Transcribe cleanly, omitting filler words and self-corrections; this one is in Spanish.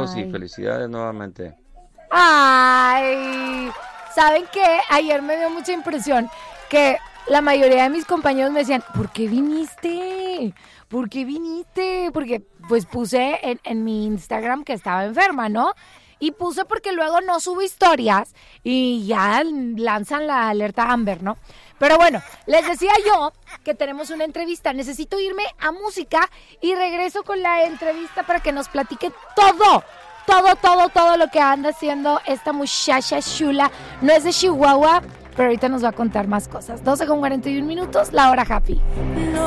Rosy, felicidades nuevamente. Ay, ¿saben qué? Ayer me dio mucha impresión que la mayoría de mis compañeros me decían, ¿por qué viniste? ¿Por qué viniste? Porque pues puse en mi Instagram que estaba enferma, ¿no? Y puse porque luego no subo historias y ya lanzan la alerta Amber, ¿no? Pero bueno, les decía yo que tenemos una entrevista. Necesito irme a música y regreso con la entrevista para que nos platique todo lo que anda haciendo esta muchacha chula. No es de Chihuahua, pero ahorita nos va a contar más cosas. 12:41 minutos, la hora happy. No.